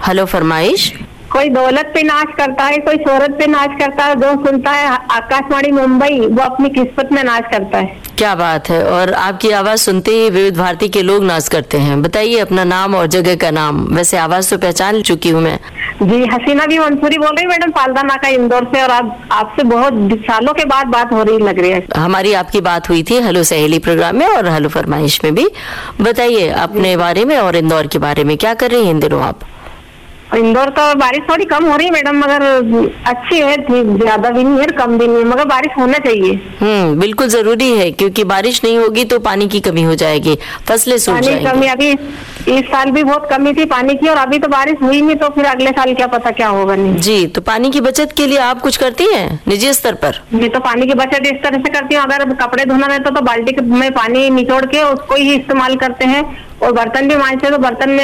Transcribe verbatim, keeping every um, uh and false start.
Hello फरमाइश। कोई दौलत पे नाच करता है, कोई शोहरत पे नाच करता है, जो सुनता है आकाशवाणी मुंबई वो अपनी किस्मत में नाच करता है। क्या बात है, और आपकी आवाज सुनते ही विविध भारती के लोग नाच करते हैं। बताइए अपना नाम और जगह का नाम। वैसे आवाज तो पहचान चुकी हूँ मैं। जी, हसीना भी मंसूरी बोल रही मैडम, पालदा नाका इंदौर से, और आप आपसे बहुत सालों के बाद बात हो रही लग रही है। हमारी आपकी बात हुई थी हेलो सहेली प्रोग्राम में और हेलो फरमाइश में भी। बताइए अपने बारे में और इंदौर के बारे में, क्या कर रही हैं इन दिनों आप? इंदौर तो बारिश थोड़ी कम हो रही है मैडम, मगर अच्छी है, ज्यादा भी नहीं है कम भी नहीं है, मगर बारिश होना चाहिए। हम्म बिल्कुल जरूरी है, क्योंकि बारिश नहीं होगी तो पानी की कमी हो जाएगी, फसलें सूख जाएंगी। पानी कमी अभी इस साल भी बहुत कमी थी पानी की, और अभी तो बारिश हुई नहीं, तो फिर अगले साल क्या पता क्या होगा। नहीं जी, तो पानी की बचत के लिए आप कुछ करती हैं निजी स्तर पर? जी, तो पानी की बचत इस तरह से करती हूँ, अगर कपड़े धोना रहता तो बाल्टी में पानी निचोड़ के उसको ही इस्तेमाल करते हैं, और बर्तन भी मांजते तो बर्तन में